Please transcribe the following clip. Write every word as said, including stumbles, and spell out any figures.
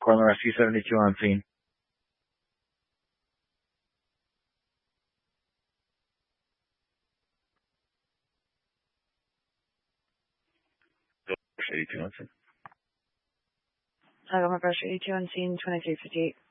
Cortland Rescue seventy-two on scene. eighty-two on scene. Alabama Brush eighty-two on scene, twenty-three fifty-eight.